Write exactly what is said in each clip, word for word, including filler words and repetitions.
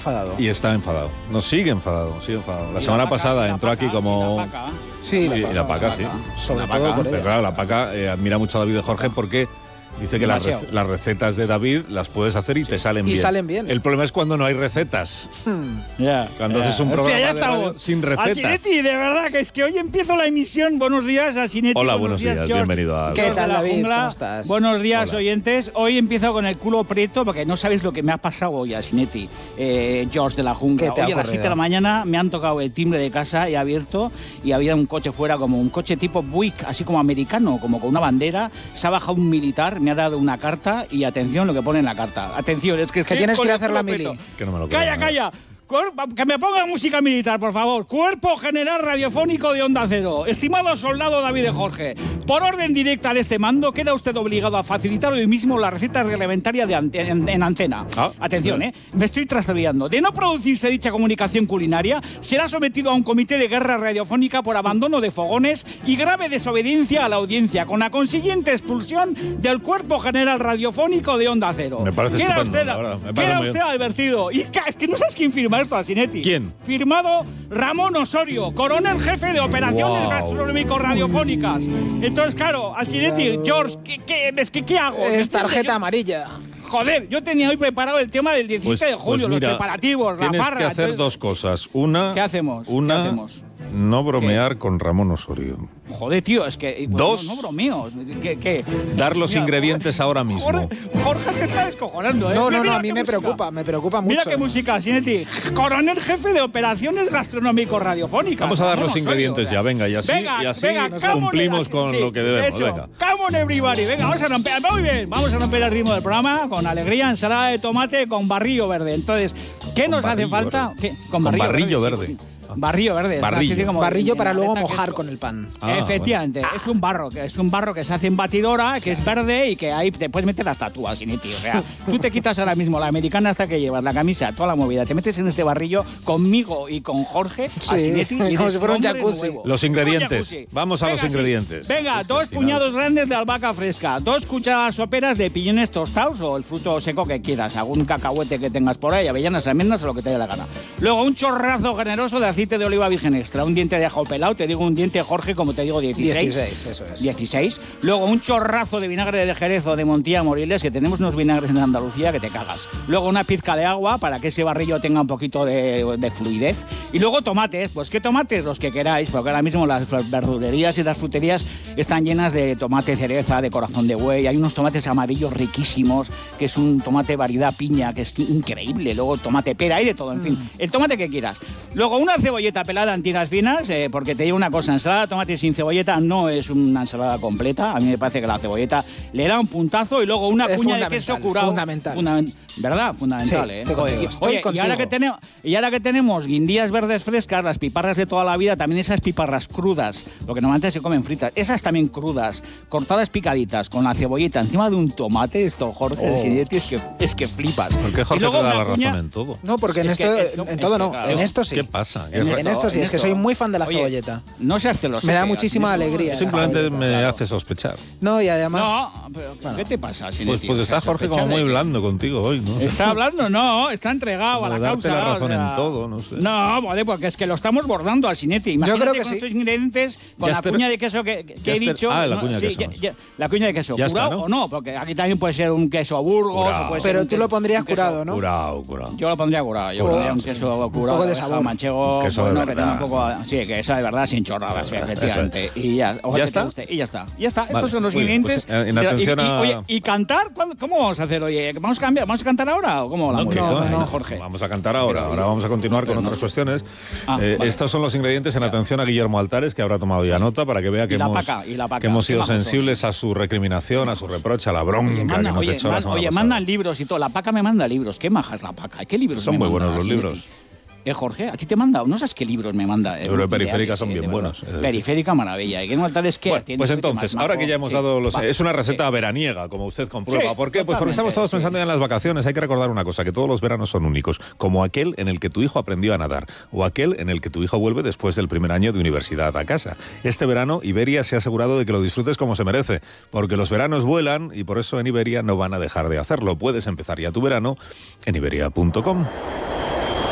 enfadado. Y está enfadado. No, sigue enfadado, sigue enfadado. La semana paca, pasada entró paca, aquí como... La paca. Sí, la y, paca, y la paca, la sí. paca. Sobre la todo paca, por ella. Pero claro, la paca eh, admira mucho a David de Jorge porque... Dice que las, rec- las recetas de David las puedes hacer y sí. te salen y bien. Y salen bien. El problema es cuando no hay recetas. Hmm. Yeah, cuando yeah. haces un programa Hostia, ya de radio sin recetas. Asinetti, de verdad que es que hoy empiezo la emisión. Buenos días, Asinetti. Hola, buenos, buenos días, días bienvenido a... ¿Qué tal, David? Jungla. ¿Cómo estás? Buenos días, Hola. oyentes. Hoy empiezo con el culo preto porque no sabéis lo que me ha pasado hoy, Asinetti, eh, George de la Jungla. Hoy a las siete de la mañana me han tocado el timbre de casa, he abierto y había un coche fuera, como un coche tipo Buick, así como americano, como con una bandera. Se ha bajado un militar, me ha dado una carta y atención lo que pone en la carta. Atención, es que estoy que tienes con que el hacer la culo mili. preto. Que no me lo creo, Calla, ¿no? calla. Que me ponga música militar, por favor. Cuerpo General Radiofónico de Onda Cero. Estimado soldado David de Jorge, por orden directa de este mando, queda usted obligado a facilitar hoy mismo la receta reglamentaria de ante en, en antena. Ah, Atención, sí. ¿eh? Me estoy trasladando. De no producirse dicha comunicación culinaria, será sometido a un comité de guerra radiofónica por abandono de fogones y grave desobediencia a la audiencia, con la consiguiente expulsión del Cuerpo General Radiofónico de Onda Cero. Me parece Queda estupendo, usted, la verdad. Me parece queda muy usted bien. advertido. Y es que, es que no sabes quién firma esto, Asinetti. ¿Quién? Firmado Ramón Osorio, coronel jefe de operaciones Wow. gastronómico-radiofónicas. Entonces, claro, Asinetti, George, ¿qué, qué, es que, ¿qué hago? Es tarjeta Yo- amarilla. Joder, yo tenía hoy preparado el tema del diecisiete Pues- de julio, pues mira, los preparativos, la tienes farra. que hacer entonces- dos cosas. Una, ¿Qué hacemos? Una, ¿Qué hacemos? no bromear con Ramón Osorio. Joder, tío, es que... pues, Dos. No, no bromeo. ¿Qué? qué? Dar los Mira, ingredientes ahora mismo. Jorge, Jorge se está descojonando, ¿eh? No, no, no, Mira a mí qué me música. preocupa, me preocupa mucho. Mira qué música, Asinetti. Coronel jefe de operaciones gastronómico-radiofónicas. Vamos a dar Ramón los Osorio, ingredientes o sea. ya, venga, y así, Venga, y así venga, come on, cumplimos con sí, lo que debemos. Eso. Venga. Come on, everybody. Venga, vamos a romper. Muy bien, vamos a romper el ritmo del programa con alegría, ensalada de tomate con barrillo verde. Entonces, ¿qué Con nos hace barrillo falta? verde. ¿Qué? Con barrillo sí, verde. sí. Barrillo verde. es una Barrillo. especie como Barrillo de para luego naveta que mojar es- con el pan. Ah, Efectivamente, es un barro, que es un barro que se hace en batidora, que es verde y que ahí te puedes meter las tatuas, Asinetti. O sea, tú te quitas ahora mismo la americana hasta que llevas la camisa, toda la movida, te metes en este barrillo conmigo y con Jorge, Sí, Asinetti, y como eres si fuera un hombre jacuzzi. nuevo. Los ingredientes. Un jacuzzi. Vamos a los Venga, sí. ingredientes. Venga, dos Al final. puñados grandes de albahaca fresca, dos cucharadas soperas de piñones tostados o el fruto seco que quieras, algún cacahuete que tengas por ahí, avellanas, almendras o lo que te dé la gana. Luego un chorrazo generoso de aceite de oliva virgen extra, un diente de ajo pelado, te digo un diente, Jorge, como te digo, dieciséis. dieciséis, eso es. dieciséis. Luego un chorrazo de vinagre de Jerez o de Montilla Moriles, que tenemos unos vinagres en Andalucía que te cagas. Luego una pizca de agua para que ese barrillo tenga un poquito de, de fluidez. Y luego tomates. Pues qué tomates, los que queráis, porque ahora mismo las verdulerías y las fruterías están llenas de tomate cereza, de corazón de buey. Hay unos tomates amarillos riquísimos, que es un tomate variedad piña, que es increíble. Luego tomate pera, hay de todo, en fin. El tomate que quieras. Luego una cebolleta pelada en tiras finas, eh, porque te digo una cosa, ensalada de tomate sin cebolleta no es una ensalada completa. A mí me parece que la cebolleta le da un puntazo y luego una Es cuña de fundamental, queso curado. fundamental. Fundamen- ¿Verdad? Fundamental, Sí, ¿eh? estoy Joder, contigo, y- estoy oye, y contigo. ahora que tenemos y ahora que tenemos guindillas verdes frescas, las piparras de toda la vida, también esas piparras crudas, lo que normalmente se comen fritas, esas también crudas, cortadas picaditas con la cebolleta encima de un tomate, esto, Jorge, Oh. el Sinetti, es que es que flipas. ¿Por qué Y Jorge te luego da una la cuña- razón en todo? No, porque en Es que- esto, es que- en es todo que, no, claro. en esto sí. ¿Qué pasa? ¿Qué En ra- En esto sí, en es que esto. soy muy fan de la Oye, cebolleta. No seas celoso. Me da que muchísima así- alegría. Simplemente me Claro. hace sospechar. No, y además... No, pero Bueno. ¿qué te pasa, Pues, Sinetti? pues O sea, está Jorge como sospechar muy de- blando contigo hoy, ¿no? ¿Está hablando? No, está entregado a la Como darte causa. la razón o sea, en todo, no sé. No, vale, porque es que lo estamos bordando al Sinetti. Imagínate creo que con sí. estos ingredientes, con Ya la está- cuña de queso que, que ya he está- dicho. ah, la ¿no? cuña de Sí, queso. ya- ya- la cuña de queso. Ya está, ¿Curado ¿no? o no? Porque aquí también puede ser un queso Burgos. Curado. O puede ser Pero un tú queso- lo pondrías un queso- curado, ¿no? Curado, curado. Yo lo pondría curado. Yo Curado, pondría un sí. queso Un curado. poco de oveja sabor. manchego. Queso de bueno, que tenga verdad. un poco, sí, queso de verdad sin chorradas, efectivamente. Y ya, ojalá ¿Ya que te está? guste. Y ya está. Y ya está. Vale, Estos son los muy bien, ingredientes. pues, en de la- atención y, y- a- oye, ¿y cantar? ¿Cuándo- ¿Cómo vamos a hacer? Oye, ¿vamos a cambiar? ¿Vamos a cantar ahora o cómo la No, música? que no, no, no, Jorge. Vamos a cantar ahora. Pero- Ahora vamos a continuar con pero no otras sé. cuestiones. Ah, Eh, vale. Estos son los ingredientes en atención a Guillermo Altares, que habrá tomado ya nota para que vea que, Y la hemos, paca, y la paca. que hemos Qué sido majos son. sensibles a su recriminación, a su reproche, a la bronca Oye, que manda, hemos oye, hecho la man- semana oye, pasada. mandan libros y todo. La paca me manda libros. ¿Qué maja es la paca? ¿Qué libros Son me muy manda, buenos los Sinetti? libros. Eh, Jorge, ¿a ti te manda? No sabes qué libros me manda. Eh, Pero de ideales, Periférica son eh, bien de verdad. buenos, es decir. Periférica, maravilla. ¿Y qué no tal es que? Bueno, pues entonces, ahora que ya hemos dado los... Es una receta veraniega, como usted comprueba. Sí, ¿Por qué? Pues porque estamos totalmente, todos sí. pensando ya en las vacaciones. Hay que recordar una cosa, que todos los veranos son únicos, como aquel en el que tu hijo aprendió a nadar, o aquel en el que tu hijo vuelve después del primer año de universidad a casa. Este verano, Iberia se ha asegurado de que lo disfrutes como se merece, porque los veranos vuelan y por eso en Iberia no van a dejar de hacerlo. Puedes empezar ya tu verano en iberia punto com.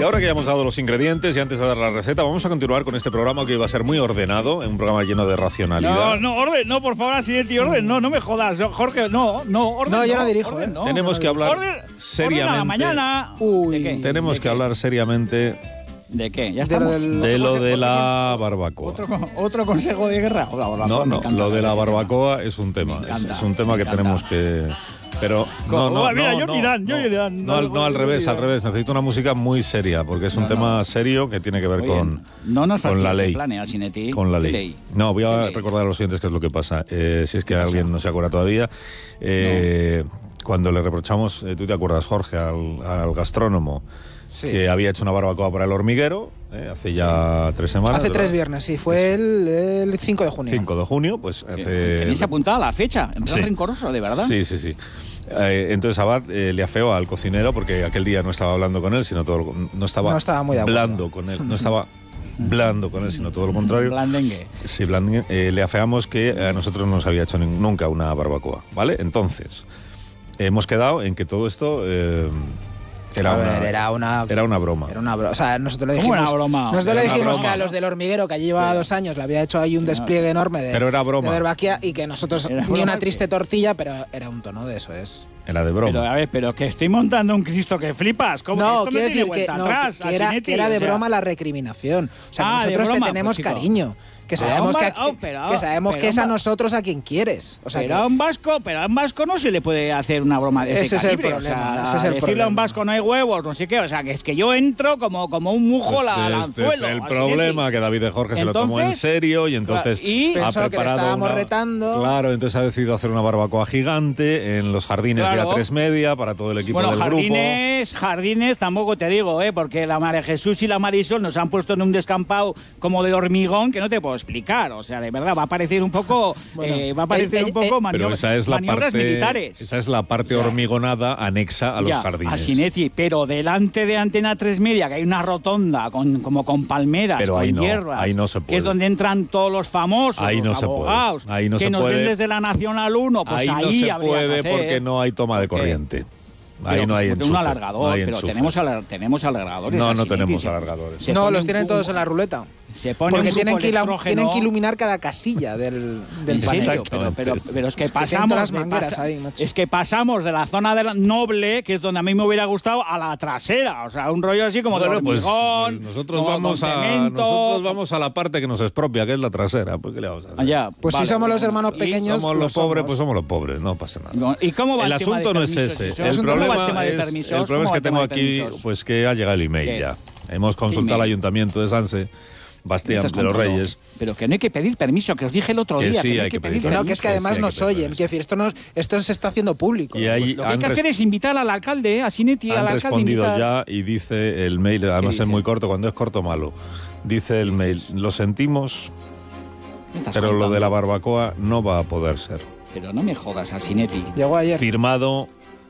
ahora que ya hemos dado los ingredientes y antes de dar la receta, vamos a continuar con este programa que iba a ser muy ordenado, un programa lleno de racionalidad. No, no, orden, no, por favor, Asinetti, orden, no, no me jodas, Jorge, no, no, orden. No, yo no dirijo, orden, ¿eh? no. Tenemos que hablar Orden, seriamente. orden a la mañana. Uy. ¿De qué? Tenemos ¿De que qué? hablar seriamente ¿De qué? Ya De lo estamos. del- de lo Otro- de la otro- barbacoa. Otro, con- otro consejo de guerra. Hola, hola, No, me no, encanta lo de la ese tema. barbacoa es un tema. Me encanta, es un tema me que encanta. tenemos que. Pero no, no, Hola, mira, no, Jordi no, Dan, no, Jordi Dan, no, no, al- no, al no, revés, no, al revés. Necesito una música muy seria porque es un No, tema no. serio que tiene que ver Muy con, bien. No nos con la fastidies el ley. plan, eh, Asinetti. Con la ¿Qué ley. No, voy ¿Qué a ley? recordar a los oyentes qué es lo que pasa. Eh, si es que ¿Qué alguien pasa? no se acuerda todavía. Eh, Cuando le reprochamos, eh, tú te acuerdas, Jorge, al, al gastrónomo, Sí. que había hecho una barbacoa para el hormiguero, eh, hace ya tres semanas. Hace ¿verdad? tres viernes, sí. Fue el, el cinco de junio. cinco de junio, pues hace... Tenéis apuntada la fecha. En plan Sí. rencoroso, de verdad. Sí, sí, sí. Eh, entonces Abad eh, le afeó al cocinero porque aquel día no estaba hablando con él, sino todo lo, no estaba, No estaba muy de acuerdo. blando con él, no estaba blando con él, sino todo lo contrario. Blandengue. Sí, blandengue. Eh, le afeamos que a nosotros no nos había hecho ni- nunca una barbacoa, ¿vale? Entonces, hemos quedado en que todo esto eh, era, A ver, una, era una- era una broma. Era una broma. O sea, nosotros le ¿Cómo dijimos. una broma? Nosotros Era le una dijimos broma. que a los del hormiguero, que allí llevaba dos años, le había hecho ahí un despliegue enorme de. Pero era broma. De verbaquía y que nosotros. Era Ni broma una que- triste tortilla, pero era un tono de eso, es. Era de broma. Pero a ver, pero que estoy montando un Cristo que flipas. ¿Cómo No, esto no quiero tiene decir que, vuelta no, atrás? que era, Asinetti, que era de o sea. broma la recriminación. O sea, Ah, de nosotros broma, te tenemos pues, chico. cariño. Que Pero sabemos, a un que, va- oh, que- pero- que, sabemos pero que es a a un va- nosotros a quien quieres. O sea, pero que- a un vasco, pero a un vasco no se le puede hacer una broma de ese, Ese es el calibre. problema, o sea, ese es el decirle a un problema. vasco no hay huevos, no sé qué. O sea, que es que yo entro como, como un mujo Pues la, al este anzuelo. es el Asinetti. problema, que David de Jorge se lo tomó en Entonces, serio y entonces claro, y- ha Pensó que le preparado estábamos una- retando. Claro, entonces ha decidido hacer una barbacoa gigante en los jardines de Claro. A tres Media para todo el equipo Bueno, del grupo. jardines, jardines tampoco te digo, ¿eh? Porque la María Jesús y la Marisol nos han puesto en un descampado como de hormigón que no te puedo explicar. O sea, de verdad, va a parecer un poco, Bueno, eh, va a parecer eh, un eh, poco eh, manio- Pero esa es la maniobras parte, militares. esa es la parte hormigonada anexa a los Ya, jardines. Asinetti, pero delante de Antena tres Media, que hay una rotonda con, como con palmeras, Pero con ahí no, hierbas, ahí no se que es puede. donde entran todos los famosos, Ahí los no se puede, abogados, ahí no que se nos puede. ven desde la Nacional uno, pues ahí ahí, no se habría puede que hacer. porque no hay toma de ¿Por qué? corriente. Pero Ahí no pues hay como enchufe. un alargador, no hay pero enchufe. tenemos, alar- tenemos alargadores. No, no Asinetti, tenemos se- alargadores. se No, pone los un tienen cu- todos en la ruleta. Se pone Porque un tienen grupo que, ila- electrógeno. tienen que iluminar cada casilla del, del ¿En panel. serio? Pero, pero, Exactamente. pero es que Es que tienen pasamos todas las de mangueras pasa- ahí, macho. es que pasamos de la zona de la noble, que es donde a mí me hubiera gustado, a la trasera. O sea, un rollo así como Bueno, de pues, hormigón. pues nosotros como vamos con a cemento. nosotros vamos a la parte que nos expropia, que es la trasera. Pues, ¿qué le vamos a hacer? Allá, Pues vale. si somos los hermanos Y- pequeños, Somos lo los pobres, somos. pues somos los pobres, no pasa nada. ¿Y cómo va El el, tema asunto de no es permisos? ese. Eso? El ¿Cómo va problema, el tema de es, permisos? el problema ¿Cómo es va que el tengo tema de aquí, permisos? pues que ha llegado el email ¿Qué? ya. Hemos consultado al email? Ayuntamiento de Sanse, ¿Me Bastián estás de los contando? Reyes. Pero que no hay que pedir permiso, que os dije el otro Que día. sí, que no hay que pedir Que no, que es que Sí, además sí, hay nos que pedir oyen. permiso. Quiero decir, esto, nos, esto se está haciendo público. Y ahí Pues lo que hay han que res- hacer es invitar al alcalde, a Sinetti, al Han alcalde. respondido invitar- ya y dice el mail, además es dice? muy corto, cuando es corto malo. Dice el mail, lo sentimos, ¿Qué estás pero lo contando? de la barbacoa no va a poder ser. Pero no me jodas, a Sinetti. Llegó ayer. Firmado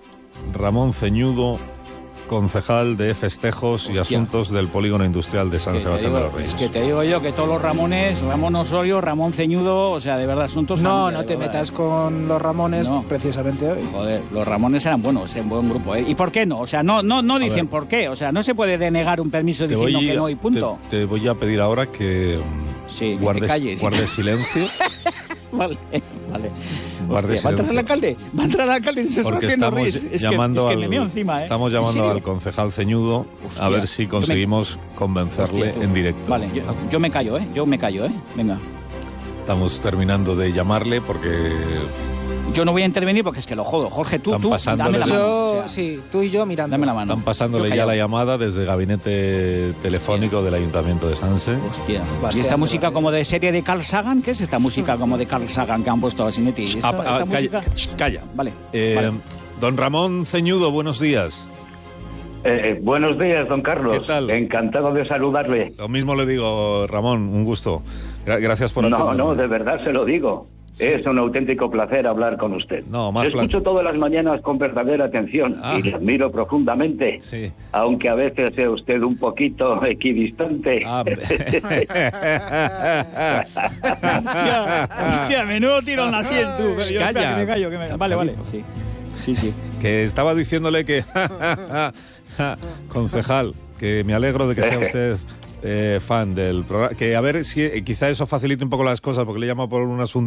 Ramón Ceñudo, concejal de festejos y Hostia. asuntos del Polígono Industrial de San Que te Sebastián de digo- los Reyes. es que te digo yo que todos los Ramones, Ramón Osorio, Ramón Ceñudo, o sea, de verdad, son todos No, familia, no de te verdad. metas con los Ramones No. precisamente hoy. Joder, los Ramones eran buenos, en buen grupo, ¿eh? ¿Y por qué no? O sea, no, no, no dicen ver. por qué. O sea, no se puede denegar un permiso Te diciendo voy, que no y punto. te, te voy a pedir ahora que mm, Sí, que te guardes, calles. guardes silencio. Vale, vale. Guarde Hostia, ¿va a entrar el silencio. alcalde? ¿Va a entrar el alcalde? Se Porque sorprende, estamos Ruiz. Es que, llamando, es que al, me meo encima, ¿eh? estamos ¿En llamando serio? al concejal Ceñudo Hostia, a ver si yo me- conseguimos convencerle Hostia, tú. en directo. Vale, yo, yo me callo, ¿eh? Yo me callo, ¿eh? Venga. Estamos terminando de llamarle porque Yo no voy a intervenir porque es que lo jodo. Jorge, tú, Están tú, pasándole dame la la- mano. Yo, o sea, sí, tú y yo mirando. Dame la mano. están pasándole Yo ya callado. la llamada desde el gabinete telefónico del Ayuntamiento de Sanse. Hostia. Bastián ¿Y esta de música los como de serie de Carl Sagan? ¿Qué es esta música como de Carl Sagan que han puesto a Sinetti? ¿Esta, Ah, esta ah, música? calla, calla. Vale. Eh, vale. Don Ramón Ceñudo, buenos días. Eh, buenos días, don Carlos. ¿Qué tal? Encantado de saludarle. Lo mismo le digo, Ramón, un gusto. Gra- gracias por No, atenderme. no, de verdad se lo digo. Es un auténtico placer hablar con usted. No, más Le escucho pla- todas las mañanas con verdadera atención Ah. y le admiro profundamente. Sí. Aunque a veces sea usted un poquito equidistante. Ah, Hostia, hostia, menudo tirón así en tú. Yo, espera, Calla. que me callo, que me... Vale, vale. Sí, sí, sí. que estaba diciéndole que concejal, que me alegro de que sea usted eh, fan del programa. Que a ver si eh, quizá eso facilite un poco las cosas, porque le he llamado por un asunto